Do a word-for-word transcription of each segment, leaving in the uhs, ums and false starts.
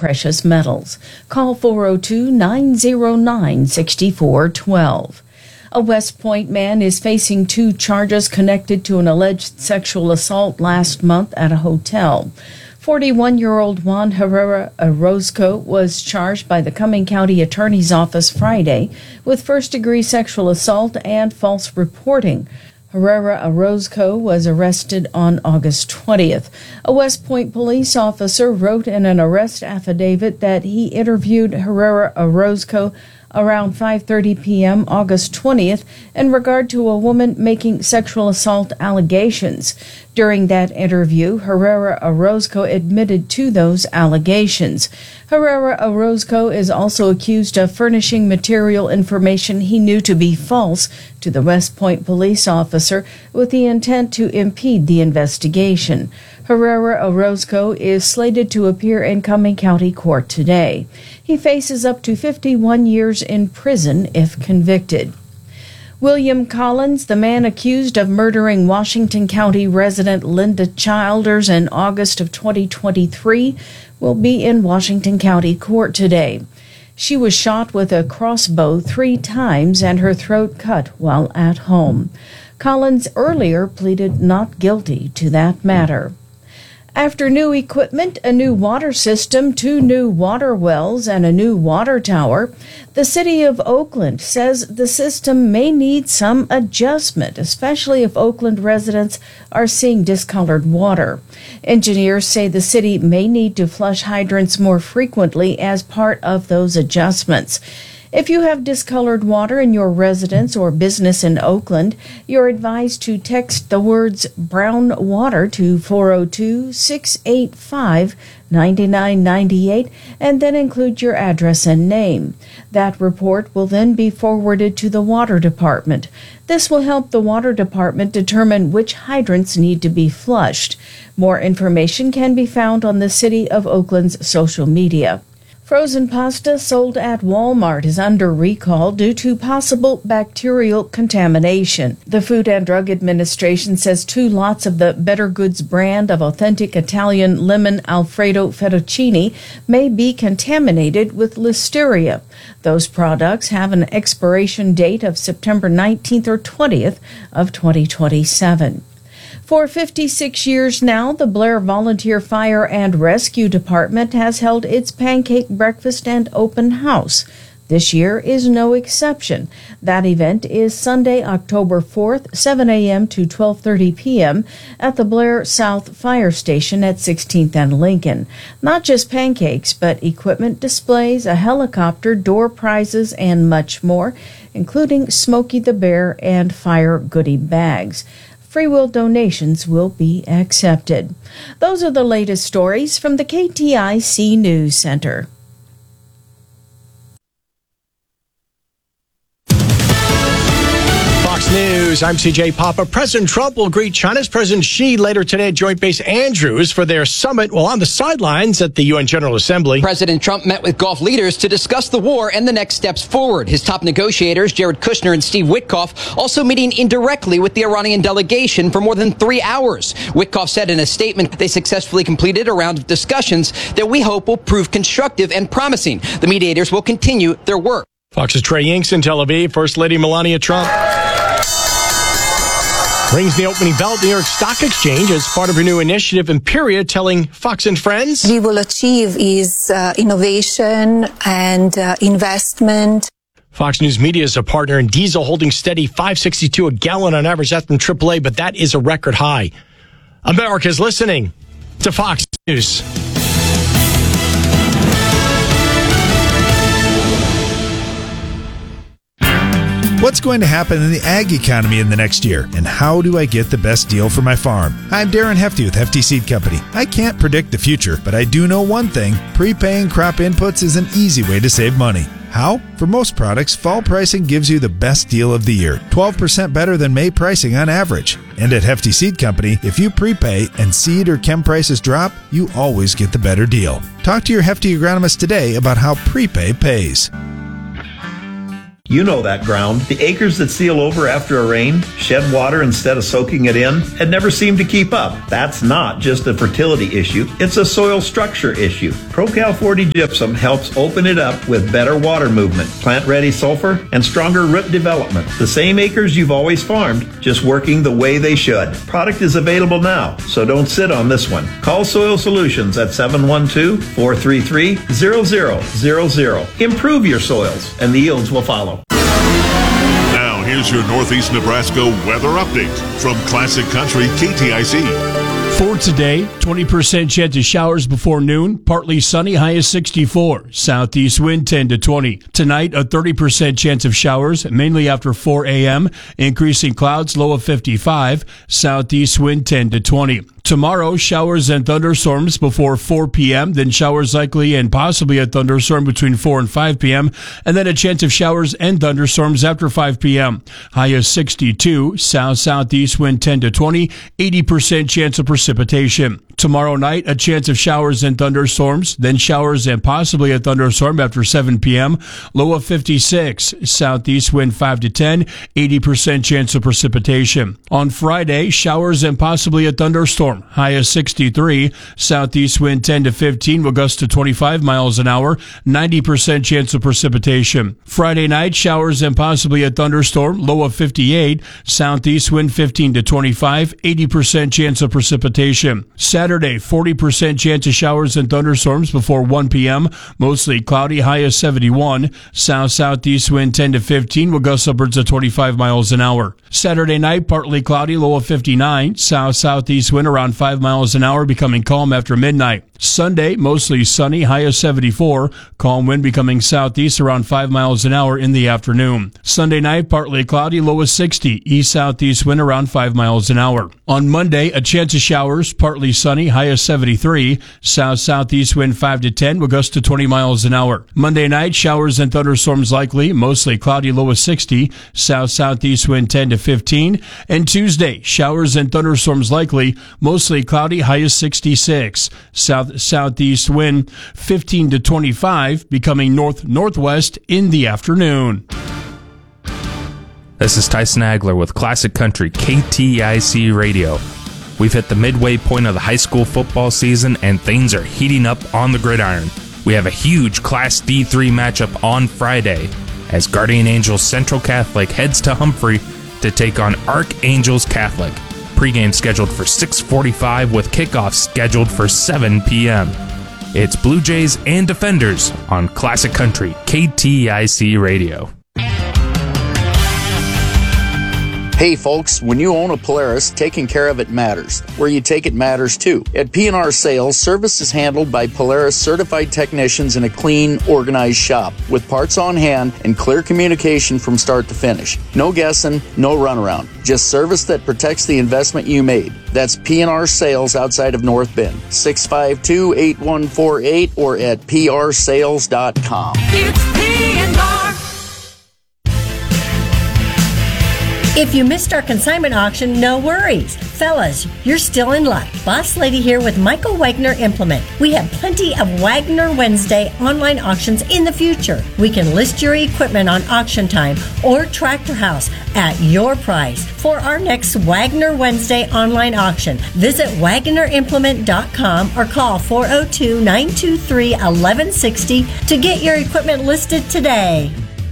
precious metals. Call four oh two, nine oh nine, six four one two. A West Point man is facing two charges connected to an alleged sexual assault last month at a hotel. forty-one-year-old Juan Herrera Orozco was charged by the Cumming County Attorney's Office Friday with first-degree sexual assault and false reporting. Herrera Orozco was arrested on August twentieth. A West Point police officer wrote in an arrest affidavit that he interviewed Herrera Orozco around five thirty p.m. August twentieth in regard to a woman making sexual assault allegations. During that interview, Herrera Orozco admitted to those allegations. Herrera Orozco is also accused of furnishing material information he knew to be false to the West Point police officer with the intent to impede the investigation. Herrera Orozco is slated to appear in Cumming County Court today. He faces up to fifty-one years in prison if convicted. William Collins, the man accused of murdering Washington County resident Linda Childers in August of twenty twenty-three, will be in Washington County Court today. She was shot with a crossbow three times and her throat cut while at home. Collins earlier pleaded not guilty to that matter. After new equipment, a new water system, two new water wells, and a new water tower, the City of Oakland says the system may need some adjustment, especially if Oakland residents are seeing discolored water. Engineers say the city may need to flush hydrants more frequently as part of those adjustments. If you have discolored water in your residence or business in Oakland, you're advised to text the words brown water to four oh two, six eight five, nine nine nine eight and then include your address and name. That report will then be forwarded to the water department. This will help the water department determine which hydrants need to be flushed. More information can be found on the City of Oakland's social media. Frozen pasta sold at Walmart is under recall due to possible bacterial contamination. The Food and Drug Administration says two lots of the Better Goods brand of authentic Italian lemon Alfredo fettuccine may be contaminated with listeria. Those products have an expiration date of September nineteenth or twentieth of twenty twenty-seven. For fifty-six years now, the Blair Volunteer Fire and Rescue Department has held its pancake breakfast and open house. This year is no exception. That event is Sunday, October fourth, seven a.m. to twelve thirty p.m. at the Blair South Fire Station at sixteenth and Lincoln. Not just pancakes, but equipment displays, a helicopter, door prizes, and much more, including Smokey the Bear and fire goodie bags. Free will donations will be accepted. Those are the latest stories from the K T I C News Center. Fox News, I'm C J Papa. President Trump will greet China's President Xi later today at Joint Base Andrews for their summit while on the sidelines at the U N General Assembly. President Trump met with Gulf leaders to discuss the war and the next steps forward. His top negotiators, Jared Kushner and Steve Witkoff, also meeting indirectly with the Iranian delegation for more than three hours. Witkoff said in a statement they successfully completed a round of discussions that we hope will prove constructive and promising. The mediators will continue their work. Fox's Trey Yingst in Tel Aviv. First Lady Melania Trump rings the opening bell at the New York Stock Exchange as part of her new initiative, Imperia, telling Fox and Friends we will achieve is uh, innovation and uh, investment. Fox News Media is a partner in diesel, holding steady five sixty-two a gallon on average. That's from triple A, but that is a record high. America's listening to Fox News. What's going to happen in the ag economy in the next year? And how do I get the best deal for my farm? I'm Darren Hefty with Hefty Seed Company. I can't predict the future, but I do know one thing. Prepaying crop inputs is an easy way to save money. How? For most products, fall pricing gives you the best deal of the year, twelve percent better than May pricing on average. And at Hefty Seed Company, if you prepay and seed or chem prices drop, you always get the better deal. Talk to your Hefty agronomist today about how prepay pays. You know that ground. The acres that seal over after a rain, shed water instead of soaking it in, and never seem to keep up. That's not just a fertility issue, it's a soil structure issue. ProCal forty Gypsum helps open it up with better water movement, plant-ready sulfur, and stronger root development. The same acres you've always farmed, just working the way they should. Product is available now, so don't sit on this one. Call Soil Solutions at seven one two, four three three, zero zero zero zero. Improve your soils, and the yields will follow. Now, here's your Northeast Nebraska weather update from Classic Country K T I C. For today, twenty percent chance of showers before noon, partly sunny, high of sixty-four. Southeast wind ten to twenty. Tonight, a thirty percent chance of showers, mainly after four a.m. Increasing clouds, low of fifty-five. Southeast wind ten to twenty. Tomorrow, showers and thunderstorms before four p.m., then showers likely and possibly a thunderstorm between four and five p.m., and then a chance of showers and thunderstorms after five p.m. High of sixty-two, south-southeast wind ten to twenty, eighty percent chance of precipitation. Tomorrow night, a chance of showers and thunderstorms, then showers and possibly a thunderstorm after seven p.m., low of fifty-six, southeast wind five to ten, eighty percent chance of precipitation. On Friday, showers and possibly a thunderstorm. High of sixty-three, southeast wind ten to fifteen, will gust to twenty-five miles an hour, ninety percent chance of precipitation. Friday night, showers and possibly a thunderstorm, low of fifty-eight, southeast wind fifteen to twenty-five, eighty percent chance of precipitation. Saturday, forty percent chance of showers and thunderstorms before one p.m., mostly cloudy, high of seventy-one, south-southeast wind ten to fifteen, will gust upwards of twenty-five miles an hour. Saturday night, partly cloudy, low of fifty-nine, south-southeast wind around five miles an hour, becoming calm after midnight. Sunday, mostly sunny, high of seventy-four, calm wind becoming southeast around five miles an hour in the afternoon. Sunday night, partly cloudy, low of sixty, east-southeast wind around five miles an hour. On Monday, a chance of showers, partly sunny, high of seventy-three, south-southeast wind five to ten, will gust to twenty miles an hour. Monday night, showers and thunderstorms likely, mostly cloudy, low of sixty, south-southeast wind ten to fifteen. And Tuesday, showers and thunderstorms likely, mostly cloudy, high of sixty-six, south-southeast wind fifteen to twenty-five, becoming north-northwest in the afternoon. This is Tyson Agler with Classic Country K T I C Radio. We've hit the midway point of the high school football season, and things are heating up on the gridiron. We have a huge Class D three matchup on Friday as Guardian Angels Central Catholic heads to Humphrey to take on Archangels Catholic. Pre-game scheduled for six forty-five with kickoff scheduled for seven p.m. It's Blue Jays and Defenders on Classic Country K T I C Radio. Hey folks, when you own a Polaris, taking care of it matters. Where you take it matters too. At P and R Sales, service is handled by Polaris certified technicians in a clean, organized shop with parts on hand and clear communication from start to finish. No guessing, no runaround. Just service that protects the investment you made. That's P and R Sales outside of North Bend. six five two, eight one four eight or at p r sales dot com. It's P and R. If you missed our consignment auction, no worries. Fellas, you're still in luck. Boss Lady here with Michael Wagner Implement. We have plenty of Wagner Wednesday online auctions in the future. We can list your equipment on Auction Time or Tractor House at your price. For our next Wagner Wednesday online auction, visit wagner implement dot com or call four oh two, nine two three, one one six oh to get your equipment listed today.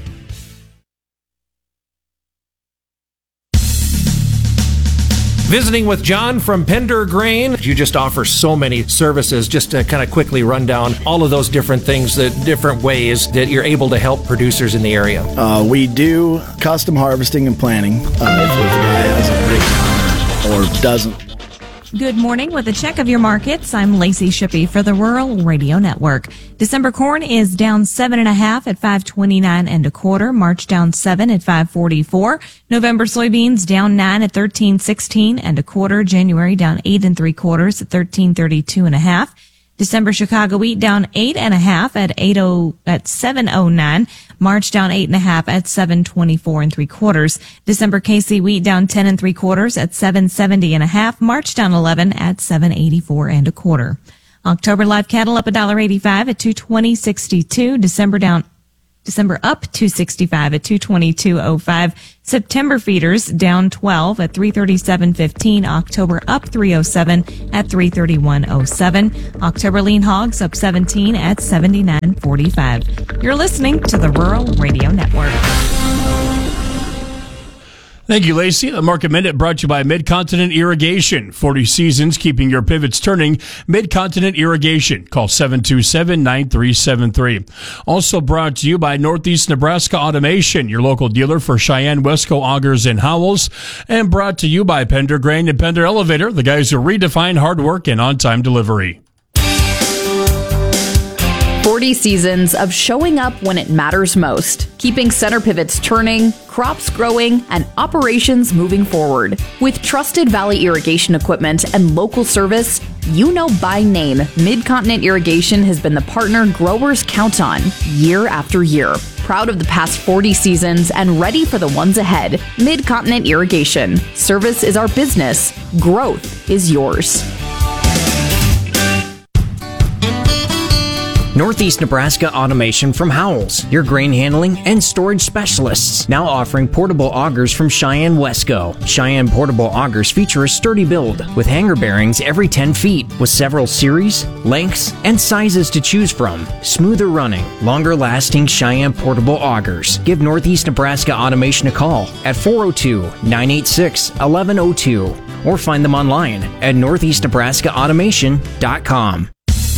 Visiting with John from Pender Grain. You just offer so many services. Just to kind of quickly run down all of those different things, the different ways that you're able to help producers in the area. Uh, we do custom harvesting and planting. Uh, if a guy has a rig or doesn't. Good morning. With a check of your markets, I'm Lacey Shippey for the Rural Radio Network. December corn is down seven and a half at five twenty-nine and a quarter. March down seven at five forty-four. November soybeans down nine at thirteen sixteen and a quarter. January down eight and three quarters at thirteen thirty-two and a half. December Chicago wheat down eight and a half at eight oh at seven oh nine. March down eight and a half at seven twenty-four and three quarters. December K C wheat down ten and three quarters at seven seventy and a half. March down eleven at seven eighty-four and a quarter. October live cattle up a dollar eighty-five at two twenty sixty-two. December down December up two sixty-five at two twenty-two oh five. September feeders down twelve at three thirty-seven fifteen. October up three oh seven at three thirty-one oh seven. October lean hogs up seventeen at seventy-nine forty-five. You're listening to the Rural Radio Network. Thank you, Lacey. The Market Minute brought to you by Mid-Continent Irrigation. forty seasons keeping your pivots turning. Mid-Continent Irrigation. Call seven two seven, nine three seven three. Also brought to you by Northeast Nebraska Automation, your local dealer for Cheyenne, Wesco, Augers, and Howells. And brought to you by Pender Grain and Pender Elevator, the guys who redefine hard work and on-time delivery. forty seasons of showing up when it matters most, keeping center pivots turning, crops growing, and operations moving forward. With trusted Valley irrigation equipment and local service, you know by name, Mid-Continent Irrigation has been the partner growers count on year after year. Proud of the past forty seasons and ready for the ones ahead. Mid-Continent Irrigation. Service is our business. Growth is yours. Northeast Nebraska Automation from Howells, your grain handling and storage specialists. Now offering portable augers from Cheyenne Wesco. Cheyenne portable augers feature a sturdy build with hanger bearings every ten feet with several series, lengths, and sizes to choose from. Smoother running, longer lasting Cheyenne portable augers. Give Northeast Nebraska Automation a call at four oh two, nine eight six, one one oh two or find them online at northeast nebraska automation dot com.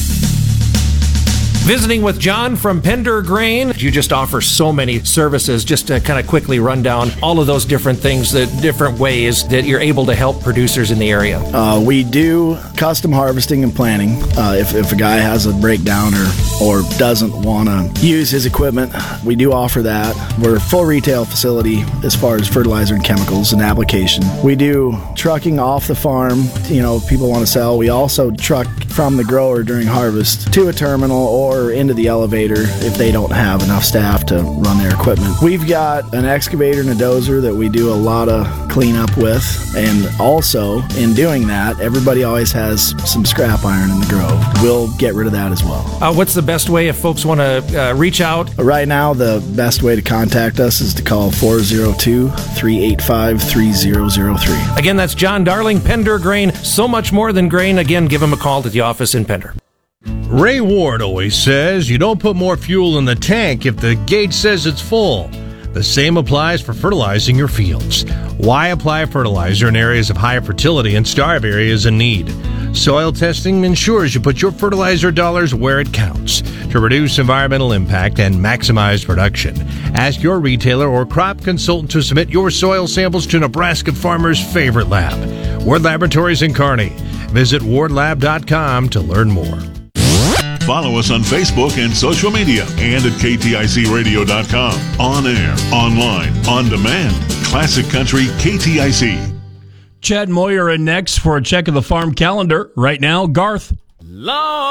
Visiting with John from Pender Grain. You just offer so many services. Just to kind of quickly run down all of those different things, that different ways that you're able to help producers in the area. Uh, we do custom harvesting and planting. Uh, if, if a guy has a breakdown or, or doesn't want to use his equipment, we do offer that. We're a full retail facility as far as fertilizer and chemicals and application. We do trucking off the farm. You know, people want to sell. We also truck from the grower during harvest to a terminal or or into the elevator if they don't have enough staff to run their equipment. We've got an excavator and a dozer that we do a lot of cleanup with, and also in doing that, everybody always has some scrap iron in the grove. We'll get rid of that as well. Uh, what's the best way if folks want to uh, reach out? Right now, the best way to contact us is to call four oh two, three eight five, three oh oh three. Again, that's John Darling, Pender Grain. So much more than grain. Again, give him a call at the office in Pender. Ray Ward always says you don't put more fuel in the tank if the gauge says it's full. The same applies for fertilizing your fields. Why apply fertilizer in areas of high fertility and starve areas in need? Soil testing ensures you put your fertilizer dollars where it counts to reduce environmental impact and maximize production. Ask your retailer or crop consultant to submit your soil samples to Nebraska Farmers' favorite lab, Ward Laboratories in Kearney. Visit ward lab dot com to learn more. Follow us on Facebook and social media and at K T I C radio dot com. On air, online, on demand. Classic Country K T I C. Chad Moyer in next for a check of the farm calendar. Right now, Garth. Lord.